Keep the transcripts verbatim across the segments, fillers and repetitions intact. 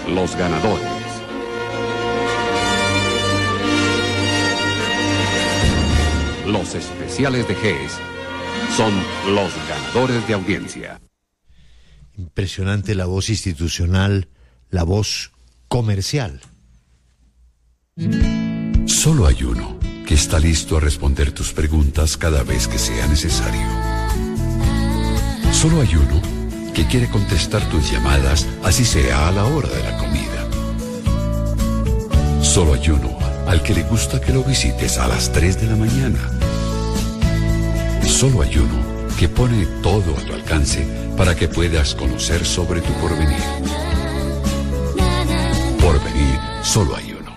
los ganadores. Los especiales de G E S son los ganadores de audiencia. Impresionante la voz institucional, la voz comercial. Solo hay uno que está listo a responder tus preguntas cada vez que sea necesario. Solo hay uno que quiere contestar tus llamadas, así sea a la hora de la comida. Solo hay uno al que le gusta que lo visites a las tres de la mañana. Solo hay uno que pone todo a tu alcance para que puedas conocer sobre tu porvenir. Porvenir, solo hay uno.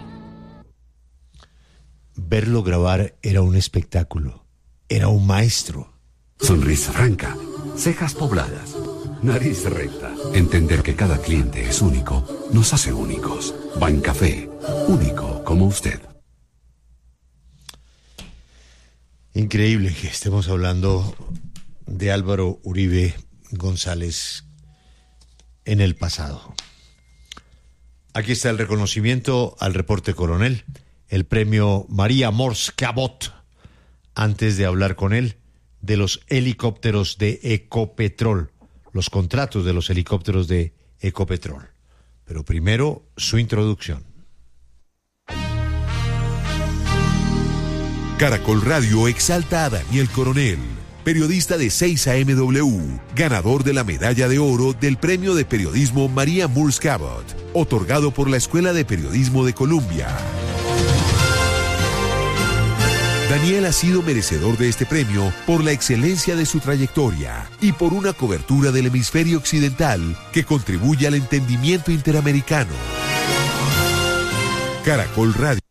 Verlo grabar era un espectáculo, era un maestro. Sonrisa franca, cejas pobladas, nariz recta. Entender que cada cliente es único nos hace únicos. Bancafé, único como usted. Increíble que estemos hablando de Álvaro Uribe González en el pasado. Aquí está el reconocimiento al reporte coronel, el premio María Mors Cabot, antes de hablar con él de los helicópteros de Ecopetrol, los contratos de los helicópteros de Ecopetrol. Pero primero, su introducción. Caracol Radio exalta a Daniel Coronel, periodista de seis A M W, ganador de la medalla de oro del premio de periodismo María Mors Cabot, otorgado por la Escuela de Periodismo de Colombia. Daniel ha sido merecedor de este premio por la excelencia de su trayectoria y por una cobertura del hemisferio occidental que contribuye al entendimiento interamericano. Caracol Radio.